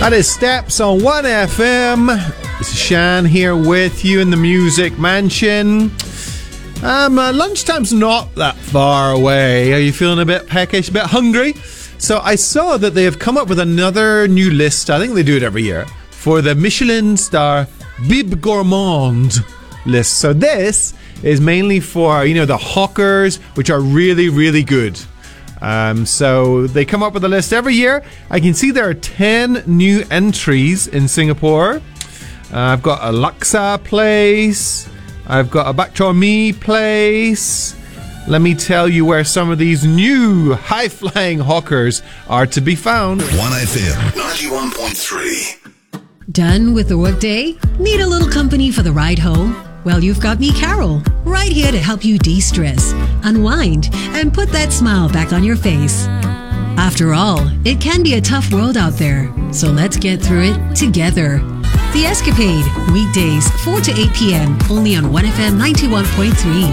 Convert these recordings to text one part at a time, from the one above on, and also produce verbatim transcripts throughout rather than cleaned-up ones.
That is Steps on one F M. This is Shan here with you in the Music Mansion. Um, uh, lunchtime's not that far away. Are you feeling a bit peckish, a bit hungry? So I saw that they have come up with another new list. I think they do it every year for the Michelin star Bib Gourmand list. So this is mainly for, you know, the hawkers, which are really, really good. Um, so they come up with a list every year. I can see there are ten new entries in Singapore. Uh, I've got a Laksa place. I've got a Bak Chor Mee place. Let me tell you where some of these new high-flying hawkers are to be found. one F M ninety-one point three. Done with the workday? Need a little company for the ride home? Well, you've got me, Carol, right here to help you de-stress, unwind, and put that smile back on your face. After all, it can be a tough world out there, so let's get through it together. The Escapade, weekdays four to eight p.m, only on one F M ninety-one point three.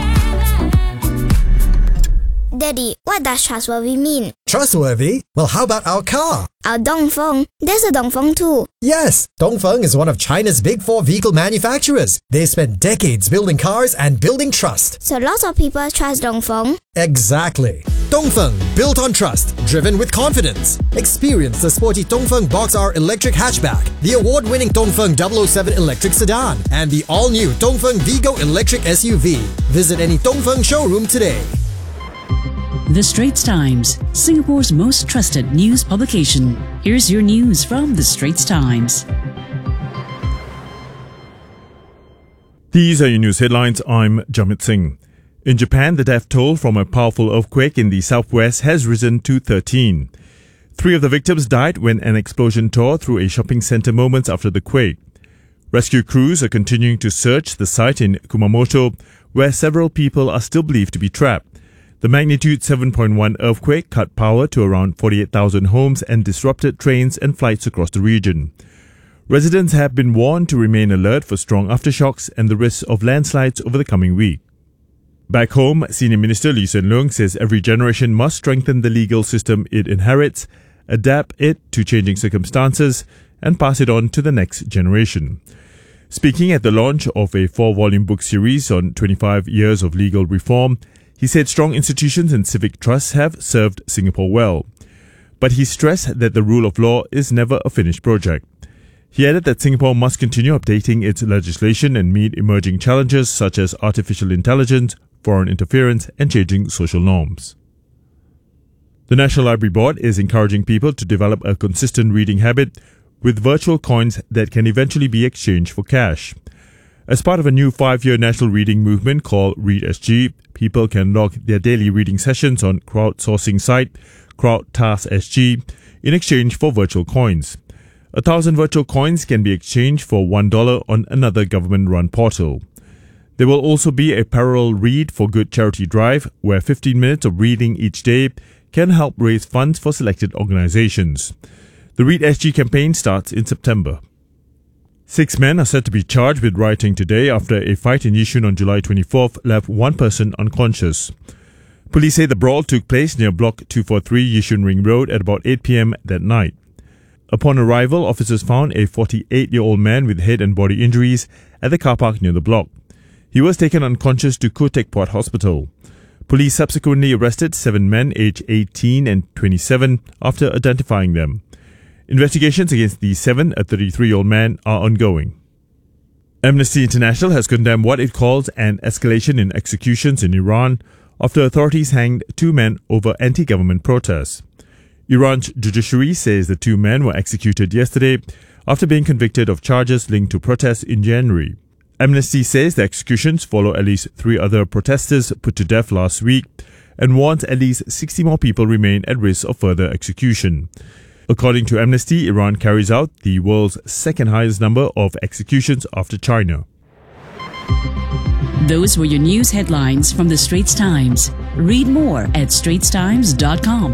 Daddy, what does trustworthy mean? Trustworthy? Well, how about our car? Our Dongfeng. There's a Dongfeng too. Yes, Dongfeng is one of China's big four vehicle manufacturers. They spent decades building cars and building trust. So lots of people trust Dongfeng? Exactly. Dongfeng, built on trust, driven with confidence. Experience the sporty Dongfeng Box R electric hatchback, the award-winning Dongfeng double oh seven electric sedan, and the all-new Dongfeng Vigo electric S U V. Visit any Dongfeng showroom today. The Straits Times, Singapore's most trusted news publication. Here's your news from The Straits Times. These are your news headlines. I'm Jamit Singh. In Japan, the death toll from a powerful earthquake in the southwest has risen to thirteen. Three of the victims died when an explosion tore through a shopping center moments after the quake. Rescue crews are continuing to search the site in Kumamoto, where several people are still believed to be trapped. The magnitude seven point one earthquake cut power to around forty-eight thousand homes and disrupted trains and flights across the region. Residents have been warned to remain alert for strong aftershocks and the risk of landslides over the coming week. Back home, Senior Minister Lee Hsien Loong says every generation must strengthen the legal system it inherits, adapt it to changing circumstances, and pass it on to the next generation. Speaking at the launch of a four-volume book series on twenty-five years of legal reform, he said strong institutions and civic trusts have served Singapore well. But he stressed that the rule of law is never a finished project. He added that Singapore must continue updating its legislation and meet emerging challenges such as artificial intelligence, foreign interference, and changing social norms. The National Library Board is encouraging people to develop a consistent reading habit with virtual coins that can eventually be exchanged for cash. As part of a new five-year national reading movement called ReadSG, people can log their daily reading sessions on crowdsourcing site CrowdTaskSG in exchange for virtual coins. A thousand virtual coins can be exchanged for one dollar on another government-run portal. There will also be a parallel Read for Good charity drive where fifteen minutes of reading each day can help raise funds for selected organizations. The ReadSG campaign starts in September. Six men are said to be charged with rioting today after a fight in Yishun on July twenty-fourth left one person unconscious. Police say the brawl took place near Block two forty-three Yishun Ring Road at about eight p.m. that night. Upon arrival, officers found a forty-eight-year-old man with head and body injuries at the car park near the block. He was taken unconscious to Khoo Teck Puat Hospital. Police subsequently arrested seven men aged eighteen and twenty-seven after identifying them. Investigations against the seven, a thirty-three-year-old man, are ongoing. Amnesty International has condemned what it calls an escalation in executions in Iran after authorities hanged two men over anti-government protests. Iran's judiciary says the two men were executed yesterday after being convicted of charges linked to protests in January. Amnesty says the executions follow at least three other protesters put to death last week and warns at least sixty more people remain at risk of further execution. According to Amnesty, Iran carries out the world's second highest number of executions after China. Those were your news headlines from The Straits Times. Read more at straits times dot com.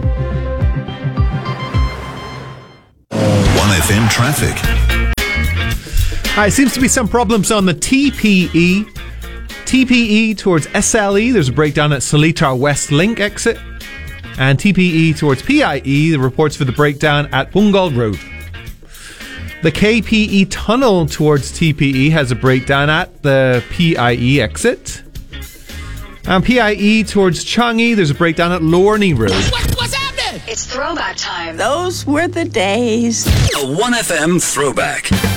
one F M traffic. Hi, seems to be some problems on the T P E. T P E towards S L E, there's a breakdown at Seletar West Link exit. And T P E towards P I E, the reports for the breakdown at Punggol Road. The K P E tunnel towards T P E has a breakdown at the P I E exit. And P I E towards Changi, there's a breakdown at Lorney Road. What, what's happening? It's throwback time. Those were the days. A one F M throwback.